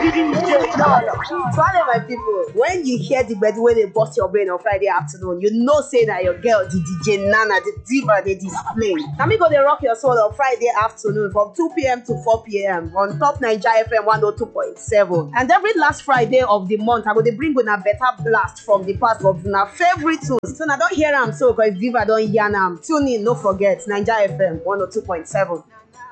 DJ Nana. Swallow my people. When you hear the bed where they bust your brain on Friday afternoon, you know say that your girl, the DJ Nana, the diva, they display. Now me go they rock your soul on Friday afternoon from 2 p.m. to 4 p.m. on Top Niger FM 102.7. And every last Friday of the month, I go they bring una better blast from the past of una favorite tunes. So now don't hear them so because diva don't yarn them. Tune in, no forget Niger FM 102.7.